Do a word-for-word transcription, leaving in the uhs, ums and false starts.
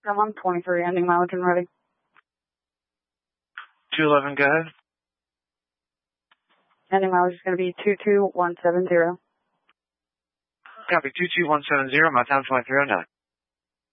I'm on twenty-three, ending mileage and ready. two eleven, go ahead. Ending mileage is going to be two two one seven zero. Copy, two two one seven zero, my time twenty-three oh nine.